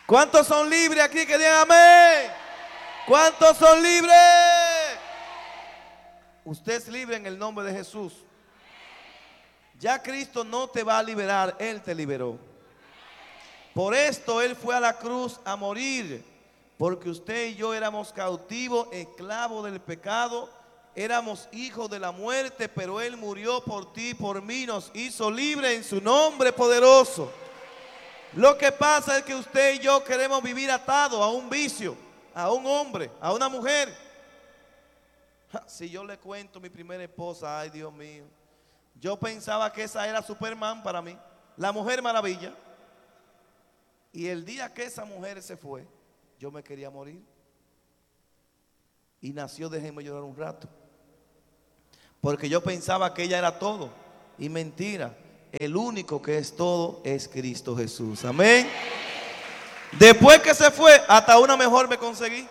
¿Cuántos son libres aquí que digan amén? ¿Cuántos son libres? Usted es libre en el nombre de Jesús. Ya Cristo no te va a liberar, Él te liberó. Por esto Él fue a la cruz a morir, porque usted y yo éramos cautivos, esclavos del pecado, éramos hijos de la muerte, pero Él murió por ti y por mí, nos hizo libres en su nombre poderoso. Lo que pasa es que usted y yo queremos vivir atados a un vicio, a un hombre, a una mujer. Si yo le cuento mi primera esposa, ay Dios mío, yo pensaba que esa era Superman para mí, la Mujer Maravilla. Y el día que esa mujer se fue, yo me quería morir. Y nació Déjeme Llorar un Rato. Porque yo pensaba que ella era todo. Y mentira, el único que es todo es Cristo Jesús. Amén. Después que se fue, hasta una mejor me conseguí.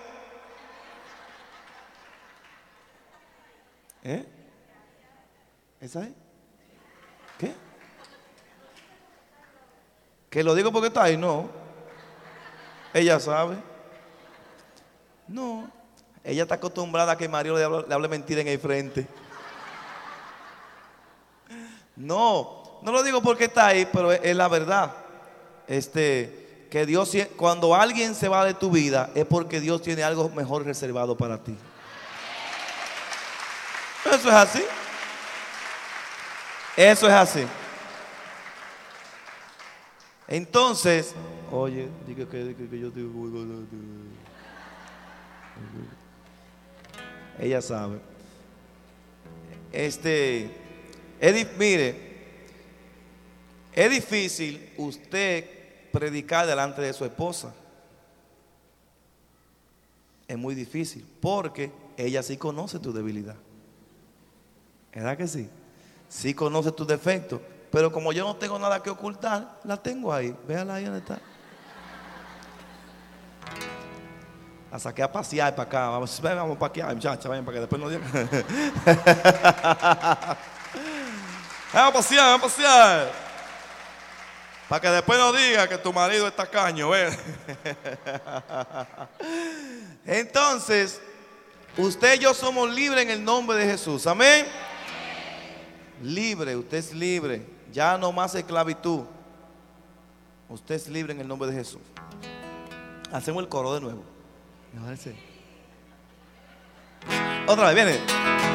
¿Eh? ¿Esa es? ¿Qué? ¿Que lo digo porque está ahí? No. Ella sabe. No. Ella está acostumbrada a que Mario le hable mentira en el frente. No, no lo digo porque está ahí, pero es la verdad. Que Dios, cuando alguien se va de tu vida, es porque Dios tiene algo mejor reservado para ti. Eso es así. Eso es así. Entonces, oye, diga que yo digo. Ella sabe. Mire, es difícil usted predicar delante de su esposa. Es muy difícil porque ella sí conoce tu debilidad. ¿Verdad que sí? Sí conoce tus defectos. Pero como yo no tengo nada que ocultar, la tengo ahí. Véala ahí donde está. La saqué a pasear para acá. Vamos a pasear, muchacha, vayan para que después no digan. Vamos a pasear, vamos a pasear. Para que después no diga que tu marido está caño, ¿ves? Entonces, usted y yo somos libres en el nombre de Jesús. Amén. Libre, usted es libre. Ya no más esclavitud. Usted es libre en el nombre de Jesús. Hacemos el coro de nuevo. Otra vez, viene.